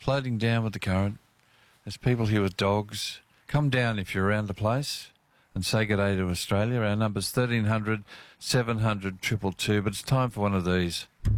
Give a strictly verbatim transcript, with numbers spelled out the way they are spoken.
floating down with the current. There's people here with dogs. Come down if you're around the place and say good day to Australia. Our number's thirteen hundred, seven hundred, two two two, but it's time for one of these.